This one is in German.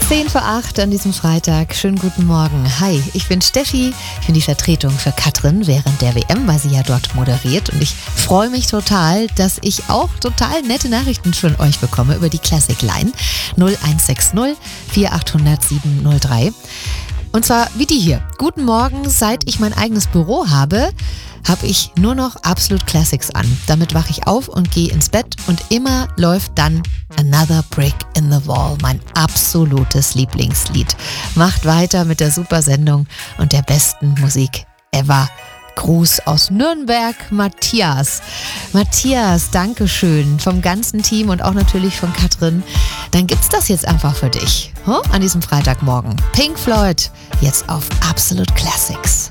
7:10 an diesem Freitag. Schönen guten Morgen. Hi, ich bin Steffi. Ich bin die Vertretung für Katrin während der WM, weil sie ja dort moderiert. Und ich freue mich total, dass ich auch total nette Nachrichten von euch bekomme über die Classic Line 0160 4800 703. Und zwar wie die hier. Guten Morgen, seit ich mein eigenes Büro habe ich nur noch Absolute Classics an. Damit wache ich auf und gehe ins Bett und immer läuft dann Another Brick in the Wall, mein absolutes Lieblingslied. Macht weiter mit der super Sendung und der besten Musik ever. Gruß aus Nürnberg, Matthias. Matthias, Dankeschön vom ganzen Team und auch natürlich von Katrin. Dann gibt's das jetzt einfach für dich an diesem Freitagmorgen. Pink Floyd, jetzt auf Absolute Classics.